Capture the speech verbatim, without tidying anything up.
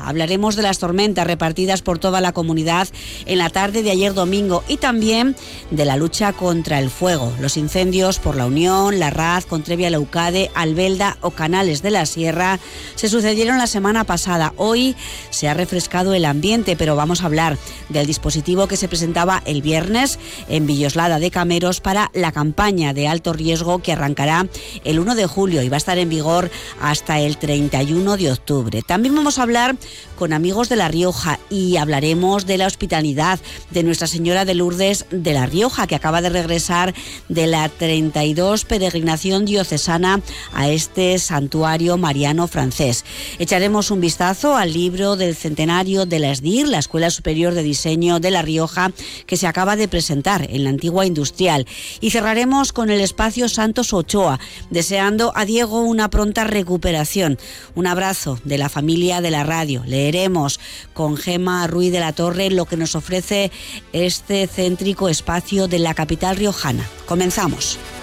Rioja. Hablaremos de las tormentas repartidas por toda la comunidad en la tarde de ayer domingo y también de la lucha contra el fuego. Los incendios por La Unión, La Raz, Contrevia, Leucade, Albelda o Canales de la Sierra se sucedieron la semana pasada. Hoy se ha refrescado el ambiente, pero vamos a hablar del dispositivo que se presentaba el viernes en Villoslada de Cameros para la campaña de alto riesgo que arrancará el uno de julio y va a estar en vigor hasta el treinta y uno de octubre. También vamos a hablar con amigos de La Rioja y hablaremos de la hospitalidad de Nuestra Señora de Lourdes de La Rioja, que acaba de regresar de la treinta y dos peregrinación diocesana a este santuario mariano francés. Echaremos un vistazo al libro del centenario de la ESDIR, la Escuela Superior de Diseño de La Rioja, que se acaba de presentar en la antigua industrial. Y cerraremos con el espacio Santos Ochoa, deseando a Diego una pronta recuperación. Un abrazo de la familia de la radio. Leeremos con Gema Ruiz de la Torre lo que nos ofrece este céntrico espacio de la capital riojana. Comenzamos.